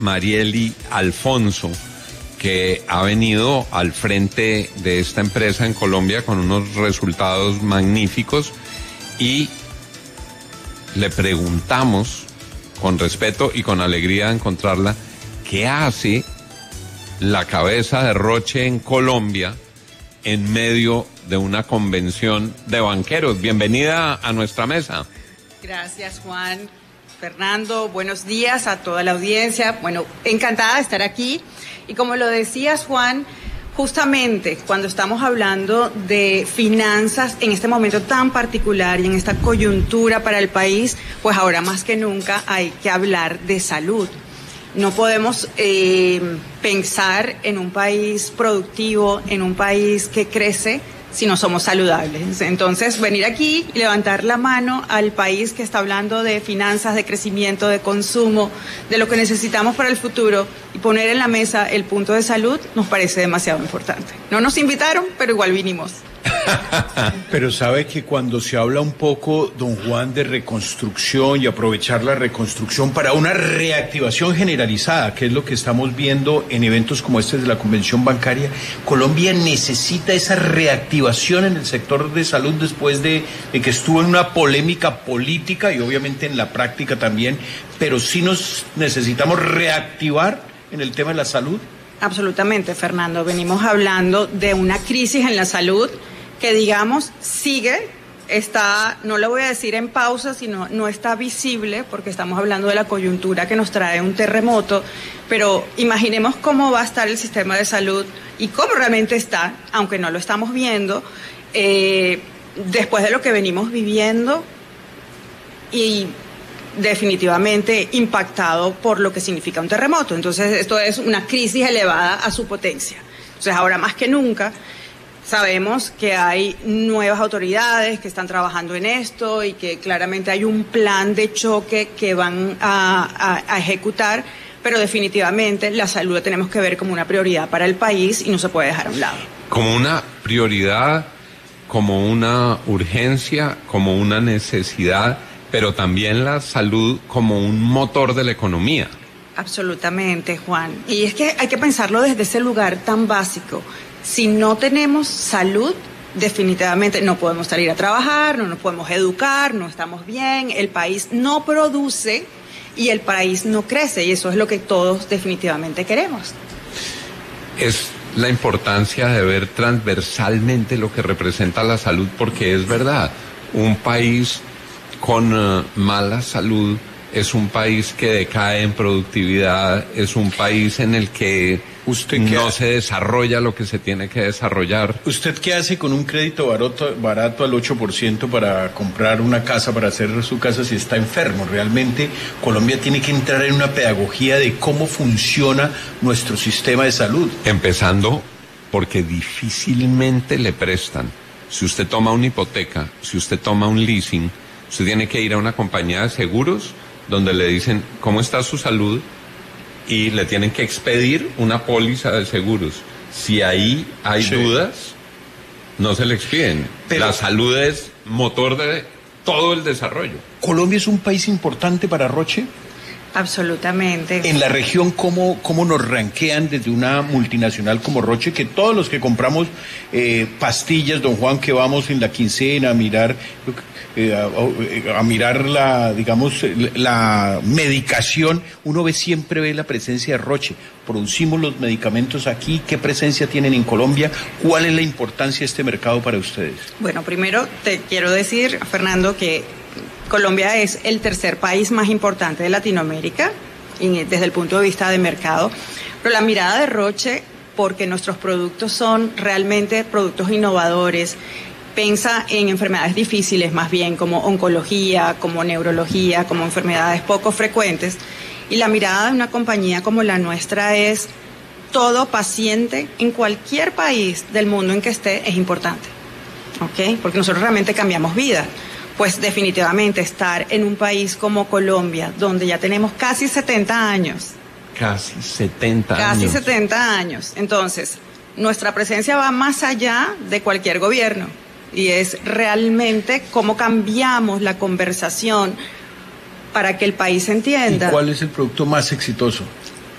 Marieli Alfonso, que ha venido al frente de esta empresa en Colombia con unos resultados magníficos, y le preguntamos con respeto y con alegría de encontrarla, ¿qué hace la cabeza de Roche en Colombia en medio de una convención de banqueros? Bienvenida a nuestra mesa. Gracias, Juan. Fernando, buenos días a toda la audiencia. Bueno, encantada de estar aquí. Y como lo decías, Juan, justamente cuando estamos hablando de finanzas en este momento tan particular y en esta coyuntura para el país, pues ahora más que nunca hay que hablar de salud. No podemos pensar en un país productivo, en un país que crece, si no somos saludables. Entonces, venir aquí y levantar la mano al país que está hablando de finanzas, de crecimiento, de consumo, de lo que necesitamos para el futuro, y poner en la mesa el punto de salud, nos parece demasiado importante. No nos invitaron, pero igual vinimos. Pero sabe que cuando se habla un poco, don Juan, de reconstrucción y aprovechar la reconstrucción para una reactivación generalizada, que es lo que estamos viendo en eventos como este de la Convención Bancaria, Colombia necesita esa reactivación en el sector de salud después de que estuvo en una polémica política y obviamente en la práctica también, pero sí nos necesitamos reactivar en el tema de la salud. Absolutamente, Fernando. Venimos hablando de una crisis en la salud que, digamos, está, no lo voy a decir en pausa, sino no está visible, porque estamos hablando de la coyuntura que nos trae un terremoto, pero imaginemos cómo va a estar el sistema de salud y cómo realmente está, aunque no lo estamos viendo, después de lo que venimos viviendo y definitivamente impactado por lo que significa un terremoto. Entonces, esto es una crisis elevada a su potencia. Entonces, ahora más que nunca, sabemos que hay nuevas autoridades que están trabajando en esto y que claramente hay un plan de choque que van a ejecutar, pero definitivamente la salud la tenemos que ver como una prioridad para el país y no se puede dejar a un lado. Como una prioridad, como una urgencia, como una necesidad, pero también la salud como un motor de la economía. Absolutamente, Juan. Y es que hay que pensarlo desde ese lugar tan básico. Si no tenemos salud, definitivamente no podemos salir a trabajar, no nos podemos educar, no estamos bien, el país no produce y el país no crece, y eso es lo que todos definitivamente queremos. Es la importancia de ver transversalmente lo que representa la salud, porque es verdad, un país con mala salud es un país que decae en productividad, es un país en el que no se desarrolla lo que se tiene que desarrollar. ¿Usted qué hace con un crédito barato al 8% para comprar una casa, para hacer su casa si está enfermo? Realmente Colombia tiene que entrar en una pedagogía de cómo funciona nuestro sistema de salud. Empezando porque difícilmente le prestan. Si usted toma una hipoteca, si usted toma un leasing, usted tiene que ir a una compañía de seguros donde le dicen cómo está su salud y le tienen que expedir una póliza de seguros. Si ahí hay dudas, no se le expiden. Pero la salud es motor de todo el desarrollo. ¿Colombia es un país importante para Roche? Absolutamente. En la región, ¿cómo nos ranquean desde una multinacional como Roche? Que todos los que compramos pastillas, don Juan, que vamos en la quincena a mirar la, digamos, la medicación, uno siempre ve la presencia de Roche. Producimos los medicamentos aquí. ¿Qué presencia tienen en Colombia? ¿Cuál es la importancia de este mercado para ustedes? Bueno, primero te quiero decir, Fernando, que Colombia es el tercer país más importante de Latinoamérica desde el punto de vista de mercado, pero la mirada de Roche, porque nuestros productos son realmente productos innovadores, piensa en enfermedades difíciles más bien, como oncología, como neurología, como enfermedades poco frecuentes, y la mirada de una compañía como la nuestra es todo paciente en cualquier país del mundo en que esté es importante, ¿ok? Porque nosotros realmente cambiamos vida. Pues definitivamente estar en un país como Colombia, donde ya tenemos casi 70 años. Casi 70 años. Casi 70 años. Entonces, nuestra presencia va más allá de cualquier gobierno. Y es realmente cómo cambiamos la conversación para que el país entienda. ¿Y cuál es el producto más exitoso?